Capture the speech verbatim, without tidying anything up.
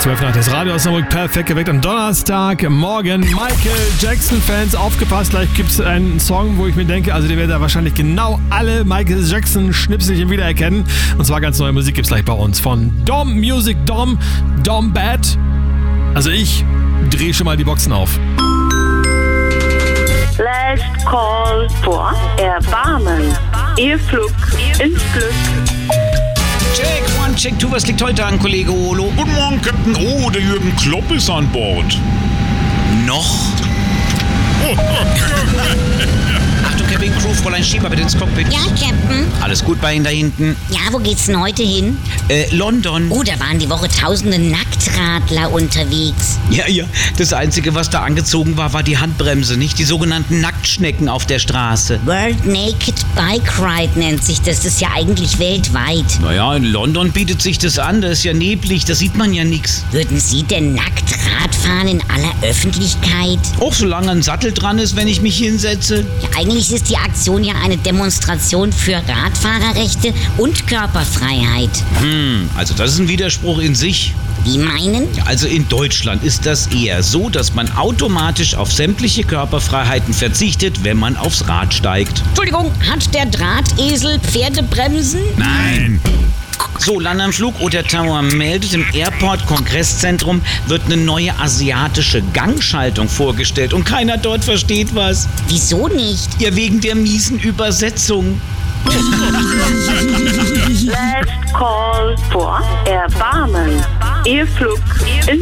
zwölf nach das Radio aus Hamburg perfekt geweckt am Donnerstagmorgen. Michael Jackson-Fans, aufgepasst, gleich gibt es einen Song, wo ich mir denke, also die werden da wahrscheinlich genau alle Michael Jackson-Schnipselchen wiedererkennen. Und zwar ganz neue Musik gibt es gleich bei uns von Dom Music, Dom, Dom Bad. Also ich drehe schon mal die Boxen auf. Last Call for Erbarmen. Ihr Flug ins Glück. Check, one, check, two, was liegt heute an, Kollege Olo? Guten Morgen, Captain. Oh, der Jürgen Klopp ist an Bord. Noch? Achtung, Cabin Crew, Fräulein Schieber, bitte ins Cockpit. Ja, Captain. Alles gut bei Ihnen da hinten? Ja, wo geht's denn heute hin? Äh, London. Oh, da waren die Woche tausende Nacktradler unterwegs. Ja, ja, das Einzige, was da angezogen war, war die Handbremse, nicht die sogenannten Nacktschnecken auf der Straße. World Naked Bike Ride nennt sich das. Das ist ja eigentlich weltweit. Naja, in London bietet sich das an, da ist ja neblig, da sieht man ja nichts. Würden Sie denn nackt Rad fahren in aller Öffentlichkeit? Auch solange ein Sattel dran ist, wenn ich mich hinsetze. Ja, eigentlich ist die Aktion ja eine Demonstration für Radfahrerrechte und Körperfreiheit. Hm, also das ist ein Widerspruch in sich. Wie meinen? Ja, also in Deutschland ist das eher so, dass man automatisch auf sämtliche Körperfreiheiten verzichtet, wenn man aufs Rad steigt. Entschuldigung, hat der Drahtesel Pferdebremsen? Nein. So, Land am Flug, Otter Tower meldet, im Airport-Kongresszentrum wird eine neue asiatische Gangschaltung vorgestellt und keiner dort versteht was. Wieso nicht? Ja, wegen der miesen Übersetzung. Last Call for Erbarmen. Ihr Flug ins